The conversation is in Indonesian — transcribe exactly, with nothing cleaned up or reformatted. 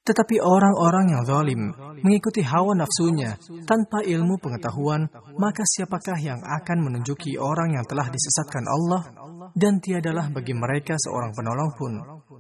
Tetapi orang-orang yang zalim mengikuti hawa nafsunya tanpa ilmu pengetahuan, maka siapakah yang akan menunjuki orang yang telah disesatkan Allah, dan tiadalah bagi mereka seorang penolong pun.